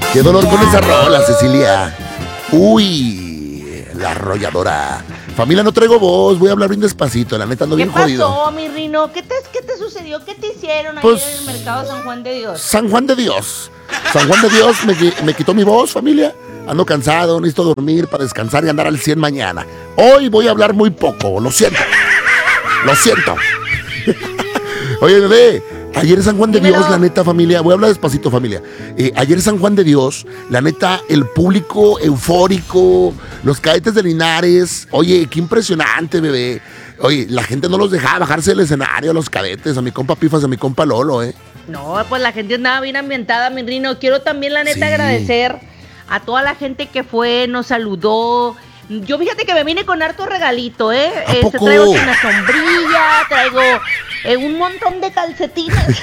Qué dolor con esa rola, Cecilia. Uy, la arrolladora. Familia, no traigo voz, voy a hablar bien despacito, la neta ando bien jodido. ¿Qué pasó, mi Rino? ¿Qué te sucedió? ¿Qué te hicieron ayer Pues, en el mercado San Juan de Dios? San Juan de Dios. San Juan de Dios me quitó mi voz, familia. Ando cansado, necesito dormir para descansar y andar al 100 mañana. Hoy voy a hablar muy poco, lo siento. Lo siento. Oye, bebé, ayer es San Juan de Dios, la neta, familia. Voy a hablar despacito, familia. Ayer es San Juan de Dios, la neta, el público eufórico, los cadetes de Linares. Oye, qué impresionante, bebé. Oye, la gente no los dejaba bajarse del escenario a los cadetes, a mi compa Pifas, a mi compa Lolo, No, pues la gente andaba bien ambientada, mi Rino. Quiero también, la neta, agradecer a toda la gente que fue, nos saludó. Yo fíjate que me vine con harto regalito, traigo una sombrilla, traigo un montón de calcetines.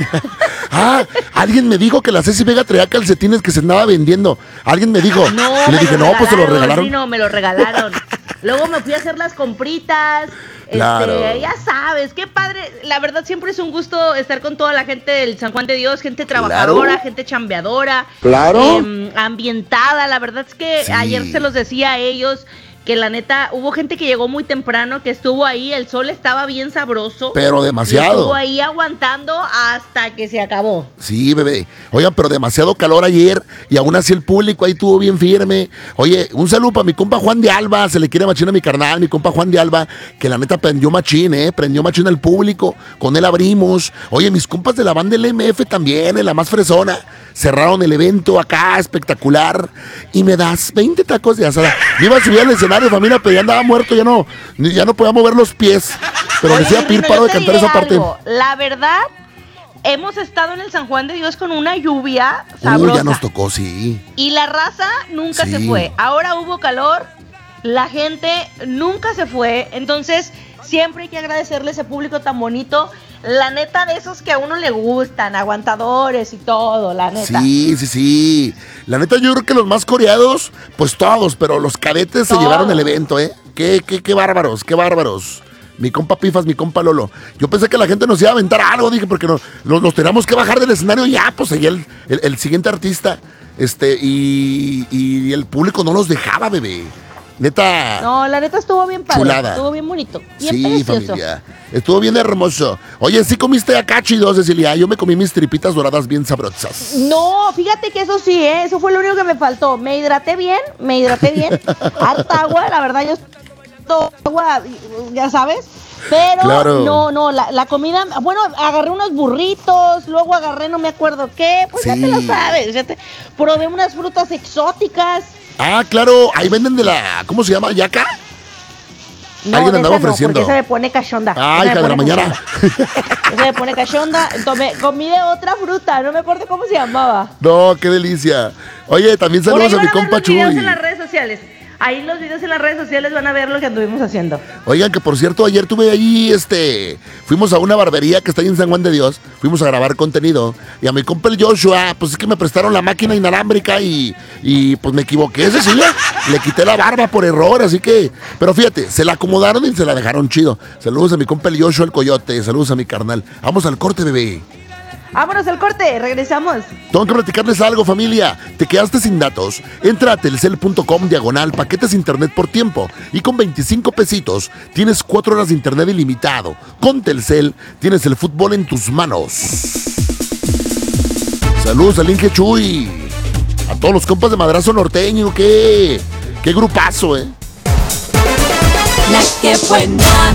Alguien me dijo que la Ceci Vega traía calcetines que se andaba vendiendo. Alguien me dijo. No, y le dije, no, pues se los regalaron. No, me los regalaron. Luego me fui a hacer las compritas. Claro. Ya sabes, qué padre. La verdad siempre es un gusto estar con toda la gente del San Juan de Dios, gente trabajadora, gente chambeadora, ambientada. La verdad es que ayer se los decía a ellos que la neta hubo gente que llegó muy temprano, que estuvo ahí, el sol estaba bien sabroso. Pero demasiado. Estuvo ahí aguantando hasta que se acabó. Sí, bebé. Oigan, pero demasiado calor ayer y aún así el público ahí estuvo bien firme. Oye, un saludo para mi compa Juan de Alba, se le quiere machín a mi carnal, mi compa Juan de Alba, que la neta prendió machín al público, con él abrimos. Oye, mis compas de la banda del MF también, la más fresona, cerraron el evento acá, espectacular, y me das 20 tacos de asada. Me iba a subir al escenario, familia, pero ya andaba muerto, ya no podía mover los pies. Pero oye, decía Pir, paro de cantar esa parte. La verdad, hemos estado en el San Juan de Dios con una lluvia sabrosa. Ya nos tocó, sí. Y la raza nunca se fue. Ahora hubo calor, la gente nunca se fue. Entonces, siempre hay que agradecerle a ese público tan bonito. La neta, de esos que a uno le gustan, aguantadores y todo, la neta. Sí. La neta, yo creo que los más coreados, pues todos, pero los cadetes se llevaron el evento, Qué bárbaros, qué bárbaros. Mi compa Pifas, mi compa Lolo. Yo pensé que la gente nos iba a aventar algo, dije, porque nos teníamos que bajar del escenario ya, pues seguía el siguiente artista. Y el público no los dejaba, bebé. Neta. No, la neta estuvo bien padre. Chulada. Estuvo bien bonito. Bien precioso. Familia. Estuvo bien hermoso. Oye, sí comiste acá chido, Cecilia. Yo me comí mis tripitas doradas bien sabrosas. No, fíjate que eso sí, eso fue lo único que me faltó. Me hidraté bien. Harta agua, la verdad, agua, ya sabes. Pero claro. No, la comida, bueno, agarré unos burritos, luego agarré no me acuerdo qué, pues ya te lo sabes. Probé unas frutas exóticas. Claro, ahí venden de la, ¿cómo se llama? ¿Yaca? No, alguien andaba ofreciendo. Porque se me pone cachonda. Hija de la mañana. Se me pone cachonda. Entonces comí de otra fruta, no me acuerdo cómo se llamaba. No, qué delicia. Oye, también saludos a mi compa Chuy. En las redes sociales. Ahí los videos en las redes sociales van a ver lo que anduvimos haciendo. Oigan, que por cierto, ayer tuve ahí, fuimos a una barbería que está ahí en San Juan de Dios, fuimos a grabar contenido, y a mi compa el Joshua, pues es que me prestaron la máquina inalámbrica y pues me equivoqué, Cecilia, le quité la barba por error, así que, pero fíjate, se la acomodaron y se la dejaron chido. Saludos a mi compa el Joshua, el Coyote, saludos a mi carnal. Vamos al corte, bebé. Vámonos al corte, regresamos. Tengo que platicarles algo, familia. ¿Te quedaste sin datos? Entra a telcel.com/paquetes internet por tiempo y con 25 pesitos tienes 4 horas de internet ilimitado. Con Telcel tienes el fútbol en tus manos. Saludos al Inge Chuy. A todos los compas de Madrazo Norteño, qué grupazo, La que buena.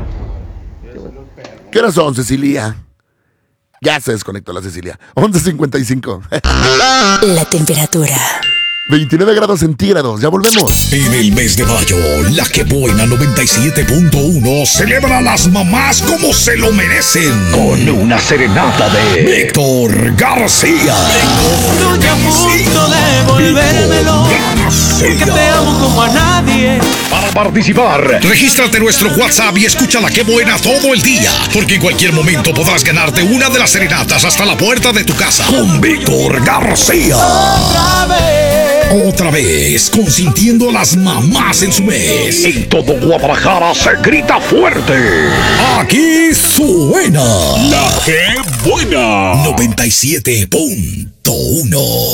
¿Qué horas son, Cecilia? Ya se desconectó la Cecilia. 11:55. La temperatura. 29 grados centígrados. Ya volvemos. En el mes de mayo, La Que Buena 97.1 celebra a las mamás como se lo merecen. Con una serenata de Víctor García. Estoy a punto de volvérmelo. Porque te amo como a nadie. Para participar, regístrate en nuestro WhatsApp y escucha La Que Buena todo el día. Porque en cualquier momento podrás ganarte una de las serenatas hasta la puerta de tu casa. Con Víctor García. Otra vez, consintiendo a las mamás en su mes. En todo Guadalajara se grita fuerte. Aquí suena La Que Buena 97.1.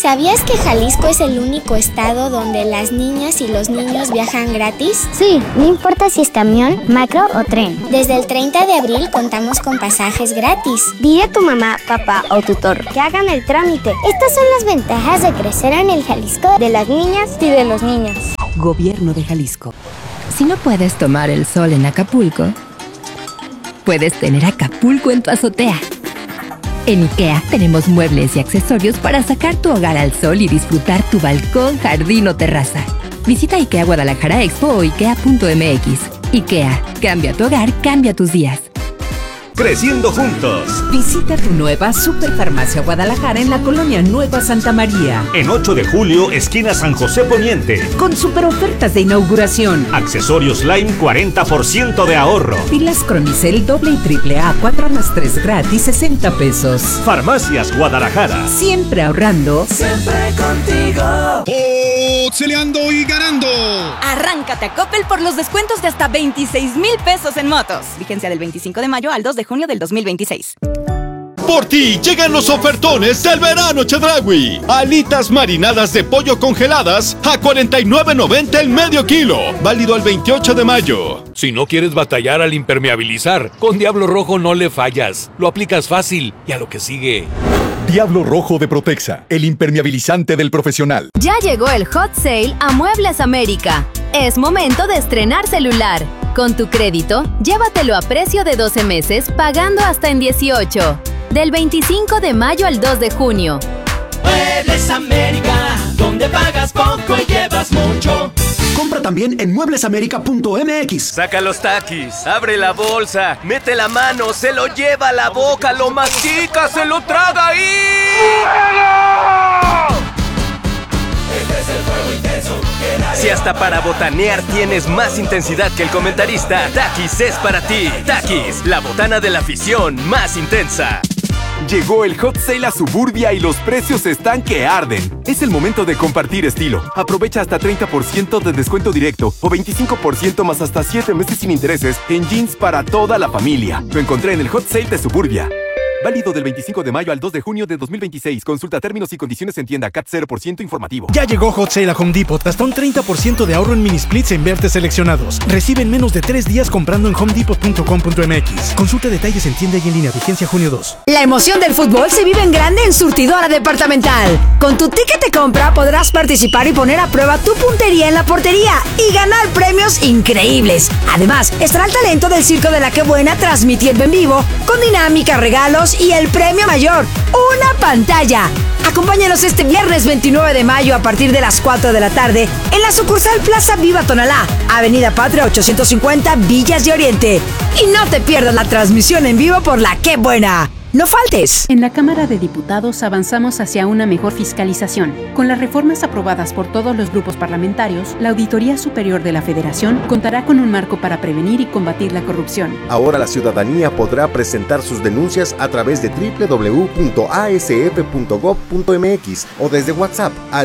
¿Sabías que Jalisco es el único estado donde las niñas y los niños viajan gratis? Sí, no importa si es camión, macro o tren. Desde el 30 de abril contamos con pasajes gratis. Dile a tu mamá, papá o tutor que hagan el trámite. Estas son las ventajas de crecer en el Jalisco de las niñas y de los niños. Gobierno de Jalisco. Si no puedes tomar el sol en Acapulco, puedes tener Acapulco en tu azotea. En IKEA tenemos muebles y accesorios para sacar tu hogar al sol y disfrutar tu balcón, jardín o terraza. Visita IKEA Guadalajara Expo o IKEA.mx. IKEA, cambia tu hogar, cambia tus días. Creciendo juntos. Visita tu nueva Superfarmacia Guadalajara en la colonia Nueva Santa María. En 8 de julio, esquina San José Poniente. Con super ofertas de inauguración. Accesorios Lime, 40% de ahorro. Pilas Cronicel doble y triple A, 4 más 3 gratis, 60 pesos. Farmacias Guadalajara. Siempre ahorrando. Siempre contigo. Celeando y ganando. Arráncate a Coppel por los descuentos de hasta 26,000 pesos en motos. Vigencia del 25 de mayo al 2 de junio del 2026. Por ti llegan los ofertones del verano Chedraui. Alitas marinadas de pollo congeladas a $49.90 el medio kilo. Válido al 28 de mayo. Si no quieres batallar al impermeabilizar, con Diablo Rojo no le fallas. Lo aplicas fácil y a lo que sigue. Diablo Rojo de Protexa, el impermeabilizante del profesional. Ya llegó el Hot Sale a Muebles América. Es momento de estrenar celular. Con tu crédito, llévatelo a precio de 12 meses, pagando hasta en 18. Del 25 de mayo al 2 de junio. Muebles América, donde pagas poco y llevas mucho. Compra también en mueblesamerica.mx. Saca los taquis, abre la bolsa, mete la mano, se lo lleva a la boca, lo mastica, se lo traga y... Este es el fuego intenso que nadie... Si hasta para botanear tienes más intensidad que el comentarista, Takis es para ti. Takis, la botana de la afición más intensa. Llegó el Hot Sale a Suburbia y los precios están que arden. Es el momento de compartir estilo. Aprovecha hasta 30% de descuento directo o 25% más hasta 7 meses sin intereses en jeans para toda la familia. Lo encontré en el Hot Sale de Suburbia. Válido del 25 de mayo al 2 de junio de 2026. Consulta términos y condiciones en tienda. CAT 0% informativo. Ya llegó Hot Sale a Home Depot. Hasta un 30% de ahorro en mini splits en vertes seleccionados. Recibe en menos de 3 días comprando en homedepot.com.mx. Consulta detalles en tienda y en línea. Vigencia junio 2. La emoción del fútbol se vive en grande en Surtidora Departamental. Con tu ticket de compra podrás participar y poner a prueba tu puntería en la portería y ganar premios increíbles. Además, estará el talento del Circo de la Qué Buena transmitiendo en vivo con dinámica, regalos y el premio mayor, una pantalla. Acompáñanos este viernes 29 de mayo a partir de las 4 de la tarde en la sucursal Plaza Viva Tonalá, Avenida Patria 850, Villas de Oriente. Y no te pierdas la transmisión en vivo por la Qué Buena. ¡No faltes! En la Cámara de Diputados avanzamos hacia una mejor fiscalización. Con las reformas aprobadas por todos los grupos parlamentarios, la Auditoría Superior de la Federación contará con un marco para prevenir y combatir la corrupción. Ahora la ciudadanía podrá presentar sus denuncias a través de www.asf.gov.mx o desde WhatsApp al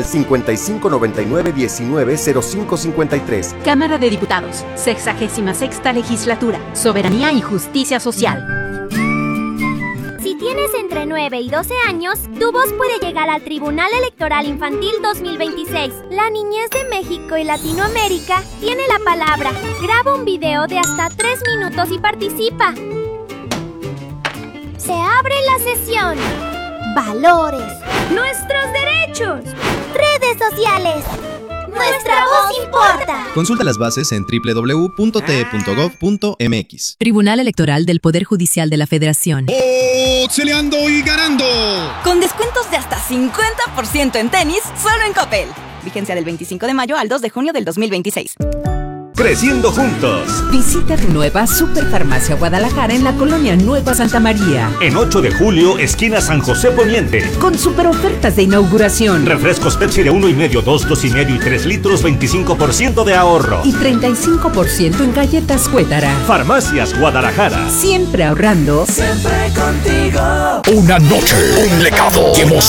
5599190553. Cámara de Diputados, 66ª Legislatura, Soberanía y Justicia Social. Si tienes entre 9 y 12 años, tu voz puede llegar al Tribunal Electoral Infantil 2026. La niñez de México y Latinoamérica tiene la palabra. Graba un video de hasta 3 minutos y participa. Se abre la sesión. Valores. Nuestros derechos. Redes sociales. Nuestra voz importa. Consulta las bases en www.te.gov.mx. Tribunal Electoral del Poder Judicial de la Federación. Celeando y ganando. Con descuentos de hasta 50% en tenis, solo en Coppel. Vigencia del 25 de mayo al 2 de junio del 2026. Creciendo juntos. Visita tu nueva Superfarmacia Guadalajara en la colonia Nueva Santa María. En 8 de julio, esquina San José Poniente. Con super ofertas de inauguración. Refrescos Pepsi de 1,5, 2, 2,5 y 3 litros, 25% de ahorro. Y 35% en galletas Cuétara. Farmacias Guadalajara. Siempre ahorrando. Siempre contigo. Una noche, un legado y emoción.